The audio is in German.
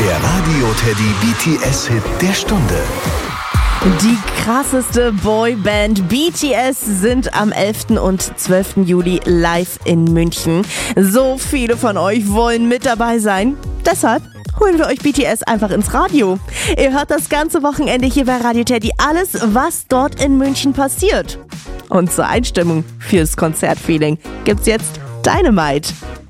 Der Radio Teddy BTS-Hit der Stunde. Die krasseste Boyband BTS sind am 11. und 12. Juli live in München. So viele von euch wollen mit dabei sein. Deshalb holen wir euch BTS einfach ins Radio. Ihr hört das ganze Wochenende hier bei Radio Teddy alles, was dort in München passiert. Und zur Einstimmung fürs Konzertfeeling gibt's jetzt Dynamite.